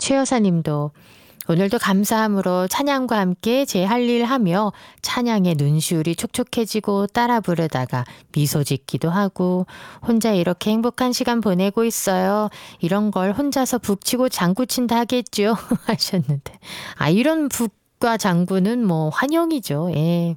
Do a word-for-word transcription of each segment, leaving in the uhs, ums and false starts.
최 여사님도 오늘도 감사함으로 찬양과 함께 제 할 일 하며 찬양의 눈시울이 촉촉해지고 따라 부르다가 미소 짓기도 하고 혼자 이렇게 행복한 시간 보내고 있어요. 이런 걸 혼자서 북치고 장구친다 하겠죠 하셨는데 아 이런 북과 장구는 뭐 환영이죠. 예.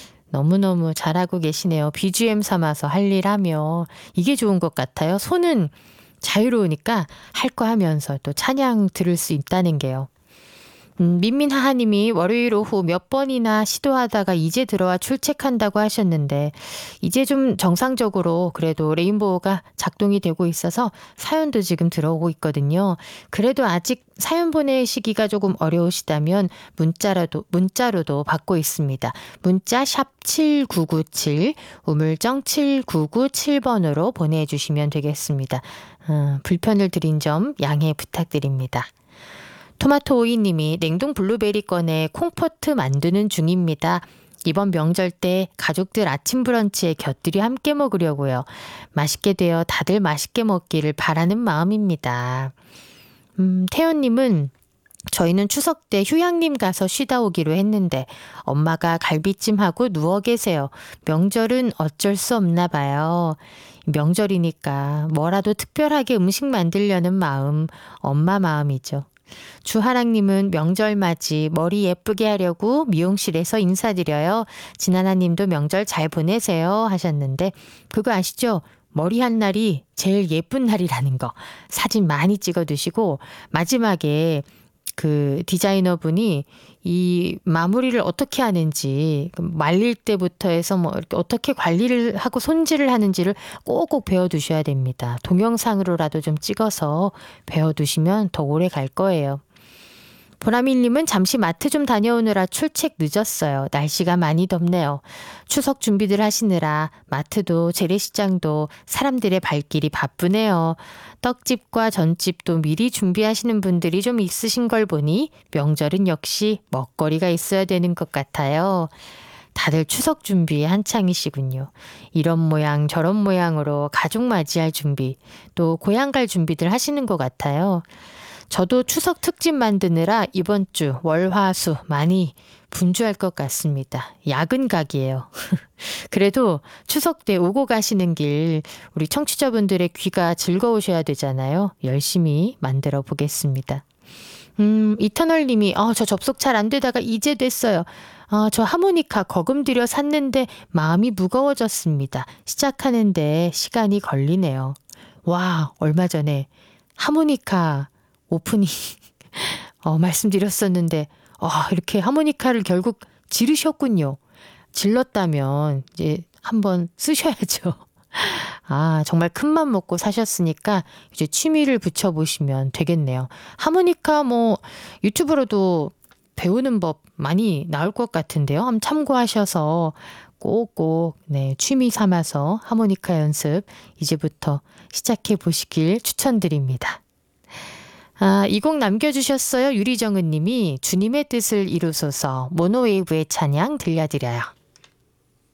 너무너무 잘하고 계시네요. 비지엠 삼아서 할 일 하며 이게 좋은 것 같아요. 손은 자유로우니까 할 거 하면서 또 찬양 들을 수 있다는 게요. 음, 민민하하님이 월요일 오후 몇 번이나 시도하다가 이제 들어와 출첵한다고 하셨는데 이제 좀 정상적으로 그래도 레인보우가 작동이 되고 있어서 사연도 지금 들어오고 있거든요. 그래도 아직 사연 보내시기가 조금 어려우시다면 문자라도, 문자로도 받고 있습니다. 문자 샵 칠구구칠 우물정 칠구구칠 번으로 보내주시면 되겠습니다. 음, 불편을 드린 점 양해 부탁드립니다. 토마토 오이님이 냉동 블루베리 꺼내 콩포트 만드는 중입니다. 이번 명절 때 가족들 아침 브런치에 곁들이 함께 먹으려고요. 맛있게 되어 다들 맛있게 먹기를 바라는 마음입니다. 음, 태연님은 저희는 추석 때 휴양림 가서 쉬다 오기로 했는데 엄마가 갈비찜하고 누워 계세요. 명절은 어쩔 수 없나 봐요. 명절이니까 뭐라도 특별하게 음식 만들려는 마음, 엄마 마음이죠. 주하랑님은 명절맞이 머리 예쁘게 하려고 미용실에서 인사드려요. 진하나님도 명절 잘 보내세요 하셨는데 그거 아시죠? 머리 한 날이 제일 예쁜 날이라는 거 사진 많이 찍어 두시고 마지막에 그 디자이너분이 이 마무리를 어떻게 하는지 말릴 때부터 해서 뭐 이렇게 어떻게 관리를 하고 손질을 하는지를 꼭꼭 배워두셔야 됩니다. 동영상으로라도 좀 찍어서 배워두시면 더 오래 갈 거예요. 보라밀님은 잠시 마트 좀 다녀오느라 출첵 늦었어요. 날씨가 많이 덥네요. 추석 준비들 하시느라 마트도 재래시장도 사람들의 발길이 바쁘네요. 떡집과 전집도 미리 준비하시는 분들이 좀 있으신 걸 보니 명절은 역시 먹거리가 있어야 되는 것 같아요. 다들 추석 준비 한창이시군요. 이런 모양 저런 모양으로 가족 맞이할 준비 또 고향 갈 준비들 하시는 것 같아요. 저도 추석 특집 만드느라 이번 주 월화수 많이 분주할 것 같습니다. 야근 각이에요. 그래도 추석 때 오고 가시는 길 우리 청취자분들의 귀가 즐거우셔야 되잖아요. 열심히 만들어 보겠습니다. 음, 이터널님이 어, 저 접속 잘 안 되다가 이제 됐어요. 어, 저 하모니카 거금 들여 샀는데 마음이 무거워졌습니다. 시작하는데 시간이 걸리네요. 와, 얼마 전에 하모니카 오프닝 어, 말씀드렸었는데 어, 이렇게 하모니카를 결국 지르셨군요. 질렀다면 이제 한번 쓰셔야죠. 아, 정말 큰맘 먹고 사셨으니까 이제 취미를 붙여보시면 되겠네요. 하모니카 뭐 유튜브로도 배우는 법 많이 나올 것 같은데요. 한번 참고하셔서 꼭꼭 네, 취미 삼아서 하모니카 연습 이제부터 시작해 보시길 추천드립니다. 아, 이 곡 남겨주셨어요. 유리정은 님이 주님의 뜻을 이루소서 모노웨이브의 찬양 들려드려요.